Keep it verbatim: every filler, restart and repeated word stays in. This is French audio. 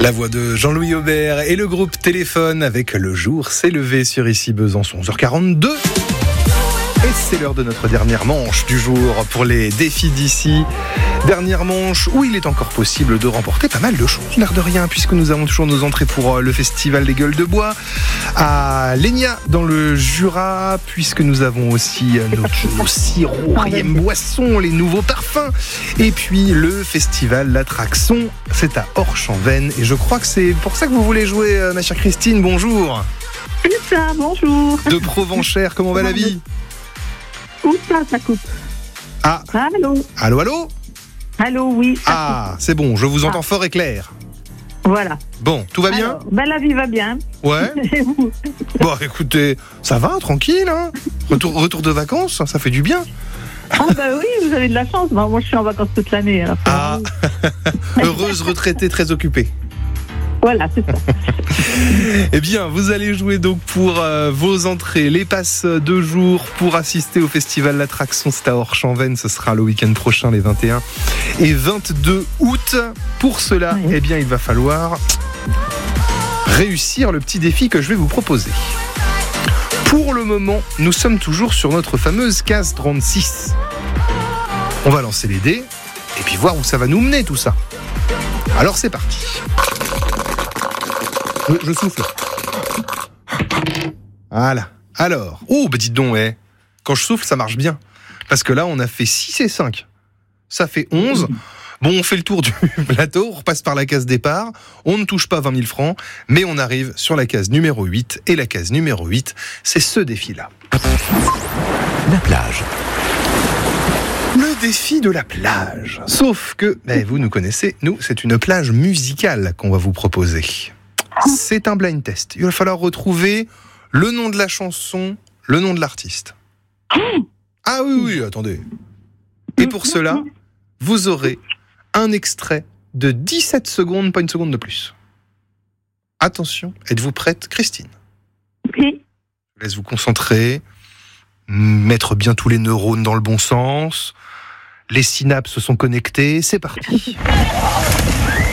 La voix de Jean-Louis Aubert et le groupe Téléphone avec Le jour s'est levé sur Ici Besançon, onze heures quarante-deux. Et c'est l'heure de notre dernière manche du jour pour les défis d'ici. Dernière manche où il est encore possible de remporter pas mal de choses, l'air de rien, puisque nous avons toujours nos entrées pour le festival des Gueules de Bois à Légnat dans le Jura, puisque nous avons aussi nos, nos sirops, rième boissons, les nouveaux parfums, et puis le festival l'Attraction, c'est à Orchamps-Vennes, et je crois que c'est pour ça que vous voulez jouer, ma chère Christine. Bonjour. C'est ça, bonjour. De Provenchère, comment va la vie? Où ça, ça coupe? Ah. Allô. Allô, allô. Allô, oui. Ah, c'est bon, je vous entends ah. fort et clair. Voilà. Bon, tout va bien? Alors, ben la vie va bien. Ouais. Bon, écoutez, ça va, tranquille, hein. Retour, retour de vacances, ça fait du bien. Ah bah oui, vous avez de la chance. Ben, moi, je suis en vacances toute l'année. Alors, ah. Heureuse retraitée très occupée. Voilà, c'est ça. Eh bien, vous allez jouer donc pour euh, vos entrées, les passes de jour pour assister au festival l'Attraction, c'est à Orchamps-Vennes, ce sera le week-end prochain, les vingt et un et vingt-deux août. Pour cela, oui. eh bien, il va falloir réussir le petit défi que je vais vous proposer. Pour le moment, nous sommes toujours sur notre fameuse case trente-six. On va lancer les dés et puis voir où ça va nous mener tout ça. Alors c'est parti. Je, je souffle. Voilà. Alors, oh, bah dites donc, eh. Quand je souffle, ça marche bien. Parce que là, on a fait six et cinq. Ça fait onze. Bon, on fait le tour du plateau, on repasse par la case départ. On ne touche pas vingt mille francs, mais on arrive sur la case numéro huit. Et la case numéro huit, c'est ce défi-là. La plage. Le défi de la plage. Sauf que, eh, vous nous connaissez, nous, c'est une plage musicale qu'on va vous proposer. C'est un blind test. Il va falloir retrouver le nom de la chanson, le nom de l'artiste. Ah oui, oui, attendez. Et pour cela, vous aurez un extrait de dix-sept secondes, pas une seconde de plus. Attention, êtes-vous prête, Christine? Oui. Je vous laisse vous concentrer, mettre bien tous les neurones dans le bon sens. Les synapses se sont connectées, c'est parti.